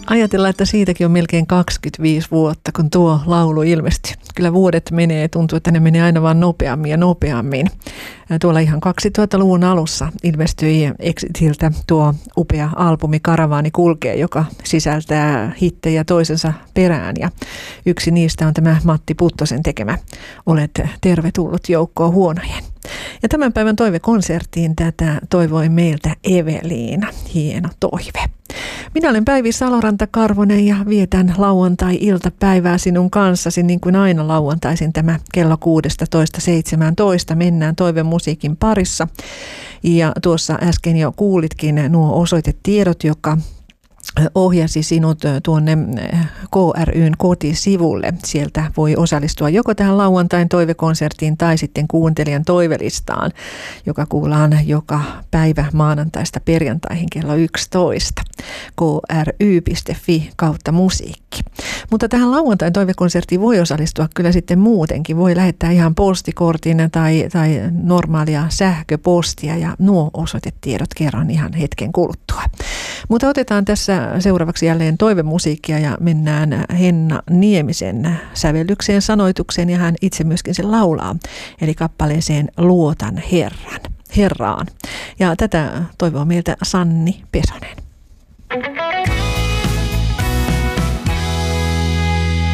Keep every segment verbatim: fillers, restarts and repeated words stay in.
Ajatellaan, että siitäkin on melkein kaksikymmentäviisi vuotta, kun tuo laulu ilmestyi. Kyllä vuodet menee, tuntuu, että ne menee aina vaan nopeammin ja nopeammin. Tuolla ihan kaksituhattaluvun alussa ilmestyi Exitiltä tuo upea albumi Karavaani kulkee, joka sisältää hittejä toisensa perään. Ja yksi niistä on tämä Matti Puttosen tekemä Olet tervetullut joukkoon huonojen. Ja tämän päivän toivekonserttiin tätä toivoi meiltä Eveliina. Hieno toive. Minä olen Päivi Saloranta-Karvonen ja vietän lauantai-iltapäivää sinun kanssasi niin kuin aina lauantaisin tämä kello kuusitoista seitsemäntoista. Mennään toivemusiikin parissa. Ja tuossa äsken jo kuulitkin nuo osoitetiedot, joka ohjasi sinut tuonne K ry:n kotisivulle. Sieltä voi osallistua joko tähän lauantain toivekonserttiin tai sitten kuuntelijan toivelistaan, joka kuullaan joka päivä maanantaista perjantaihin kello yksitoista. k r y piste f i kautta musiikki. Mutta tähän lauantain toivekonserttiin voi osallistua kyllä sitten muutenkin. Voi lähettää ihan postikortin tai, tai normaalia sähköpostia ja nuo osoitetiedot kerran ihan hetken kuluttua. Mutta otetaan tässä seuraavaksi jälleen toivemusiikkia ja mennään Henna Niemisen sävellykseen, sanoitukseen ja hän itse myöskin sen laulaa. Eli kappaleeseen Luotan Herran, Herraan. Ja tätä toivoo meiltä Sanni Pesonen.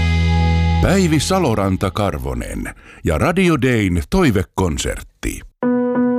Päivi Saloranta-Karvonen ja Radio Dayn toivekonsertti.